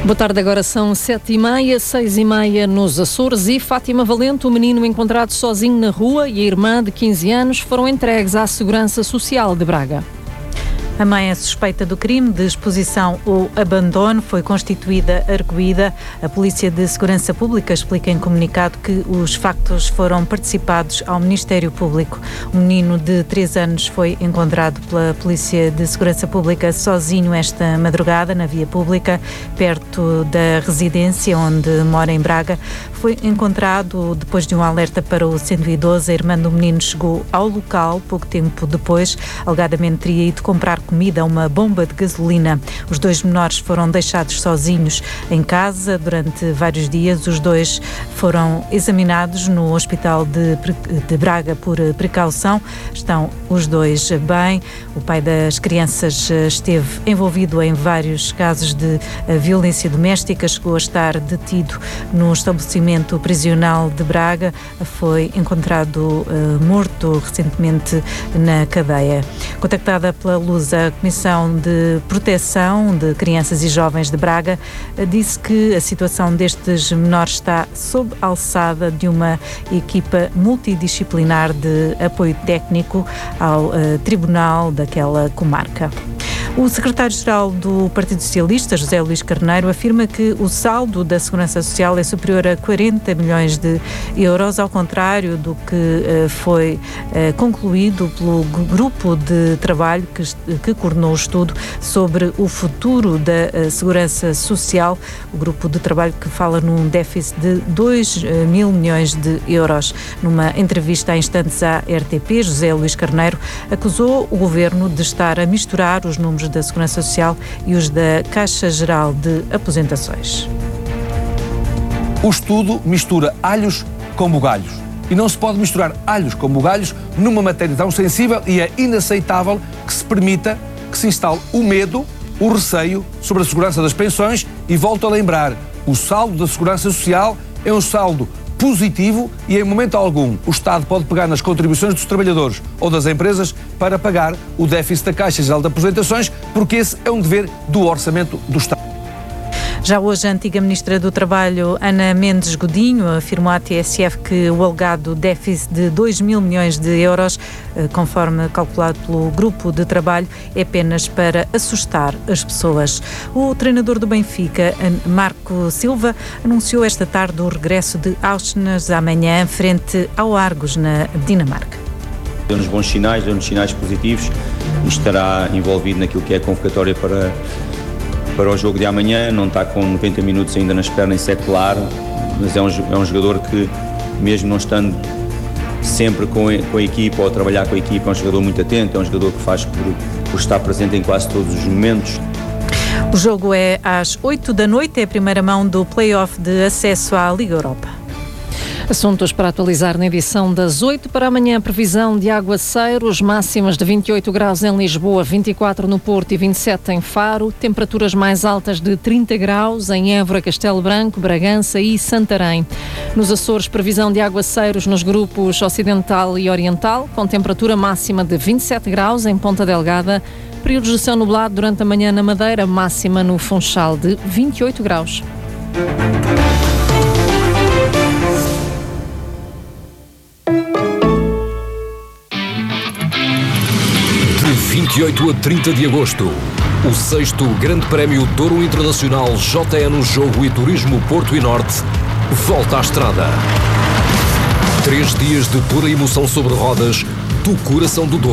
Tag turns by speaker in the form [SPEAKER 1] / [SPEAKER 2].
[SPEAKER 1] Boa tarde, agora são 7h30, 6h30 nos Açores e Fátima Valente, o menino encontrado sozinho na rua, e a irmã de 15 anos foram entregues à Segurança Social de Braga.
[SPEAKER 2] A mãe é suspeita do crime de exposição ou abandono, foi constituída arguida. A Polícia de Segurança Pública explica em comunicado que os factos foram participados ao Ministério Público. Um menino de 3 anos foi encontrado pela Polícia de Segurança Pública sozinho esta madrugada na via pública, perto da residência onde mora em Braga. Foi encontrado depois de um alerta para o 112. A irmã do menino chegou ao local pouco tempo depois. Alegadamente teria ido comprar comida a uma bomba de gasolina. Os 2 menores foram deixados sozinhos em casa durante vários dias. Os 2 foram examinados no Hospital de Braga por precaução. Estão os 2 bem. O pai das crianças esteve envolvido em vários casos de violência doméstica. Chegou a estar detido no estabelecimento prisional de Braga. Foi encontrado morto recentemente na cadeia. Contactada pela Lusa, a Comissão de Proteção de Crianças e Jovens de Braga disse que a situação destes menores está sob a alçada de uma equipa multidisciplinar de apoio técnico ao tribunal daquela comarca. O secretário-geral do Partido Socialista, José Luís Carneiro, afirma que o saldo da Segurança Social é superior a 40 milhões de euros, ao contrário do que foi concluído pelo grupo de trabalho que coordenou o estudo sobre o futuro da Segurança Social. O grupo de trabalho que fala num déficit de 2 mil milhões de euros. Numa entrevista há instantes à RTP, José Luís Carneiro acusou o governo de estar a misturar os números da Segurança Social e os da Caixa Geral de Aposentações.
[SPEAKER 3] O estudo mistura alhos com bugalhos. E não se pode misturar alhos com bugalhos numa matéria tão sensível, e é inaceitável que se permita que se instale o medo, o receio sobre a segurança das pensões. E volto a lembrar, o saldo da Segurança Social é um saldo positivo e em momento algum o Estado pode pegar nas contribuições dos trabalhadores ou das empresas para pagar o déficit da Caixa Geral de Aposentações, porque esse é um dever do orçamento do Estado.
[SPEAKER 2] Já hoje, a antiga Ministra do Trabalho, Ana Mendes Godinho, afirmou à TSF que o alegado déficit de 2 mil milhões de euros, conforme calculado pelo grupo de trabalho, é apenas para assustar as pessoas. O treinador do Benfica, Marco Silva, anunciou esta tarde o regresso de Auschwitz amanhã, frente ao Argos, na Dinamarca.
[SPEAKER 4] Deu-nos bons sinais, deu-nos sinais positivos e estará envolvido naquilo que é a convocatória para o jogo de amanhã. Não está com 90 minutos ainda nas pernas, isso é claro, mas é um jogador que, mesmo não estando sempre com a equipa ou a trabalhar com a equipa, é um jogador muito atento, é um jogador que faz por estar presente em quase todos os momentos.
[SPEAKER 2] O jogo é às 8 da noite, é a primeira mão do play-off de acesso à Liga Europa.
[SPEAKER 1] Assuntos para atualizar na edição das 8 para amanhã. Previsão de aguaceiros, máximas de 28 graus em Lisboa, 24 no Porto e 27 em Faro. Temperaturas mais altas de 30 graus em Évora, Castelo Branco, Bragança e Santarém. Nos Açores, previsão de aguaceiros nos grupos Ocidental e Oriental, com temperatura máxima de 27 graus em Ponta Delgada. Períodos de céu nublado durante a manhã na Madeira, máxima no Funchal de 28 graus.
[SPEAKER 5] De 28 a 30 de agosto, o 6º Grande Prémio Douro Internacional JN Jogo e Turismo Porto e Norte volta à estrada. 3 dias de pura emoção sobre rodas do coração do Douro.